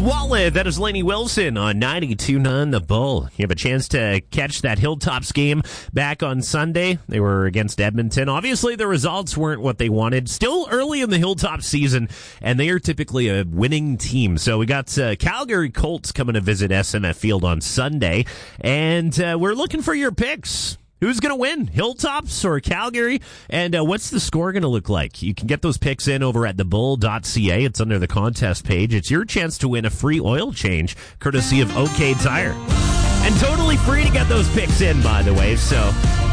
Wallet, that is Lainey Wilson on 92.9 The Bull. You have a chance to catch that Hilltops game back on Sunday. They were against Edmonton. Obviously, the results weren't what they wanted. Still early in the Hilltops season, and they are typically a winning team. So we got Calgary Colts coming to visit SMF Field on Sunday, and we're looking for your picks. Who's going to win, Hilltops or Calgary? And what's the score going to look like? You can get those picks in over at thebull.ca. It's under the contest page. It's your chance to win a free oil change, courtesy of OK Tire. And totally free to get those picks in, by the way. So